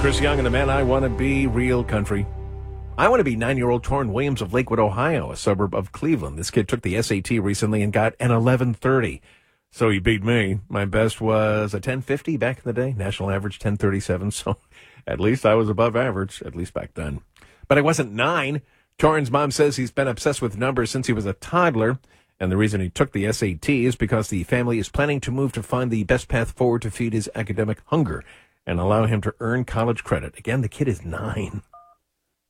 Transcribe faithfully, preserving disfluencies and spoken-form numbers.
Chris Young and the Man I Want to Be, Real Country. I want to be nine-year-old Torrin Williams of Lakewood, Ohio, a suburb of Cleveland. This kid took the S A T recently and got an eleven thirty. So he beat me. My best was a ten fifty back in the day. National average ten thirty-seven. So at least I was above average, at least back then. But I wasn't nine. Torrin's mom says he's been obsessed with numbers since he was a toddler. And the reason he took the S A T is because the family is planning to move to find the best path forward to feed his academic hunger and allow him to earn college credit. Again, the kid is nine.